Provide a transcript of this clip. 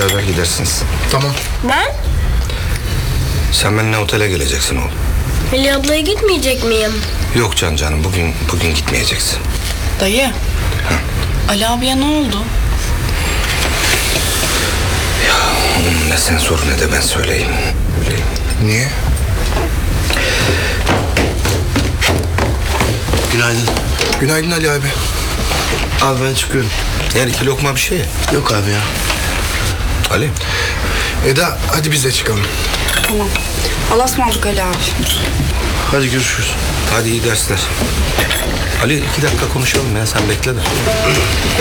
beraber gidersiniz. Tamam. Ben? Sen benimle otele geleceksin oğlum. Ali ablaya gitmeyecek miyim? Yok canım, bugün gitmeyeceksin. Dayı. Ali abiye ne oldu? Oğlum ne sen sor ne de ben söyleyeyim. Niye? Günaydın. Günaydın Ali abi. Abi ben çıkıyorum. Yani 2 lokma bir şey. Yok abi ya. Ali. Eda hadi biz de çıkalım. Tamam. Allah'a ısmarladık Ali abi. Hadi görüşürüz. Hadi iyi dersler. Ali 2 dakika konuşalım ya, sen bekle de.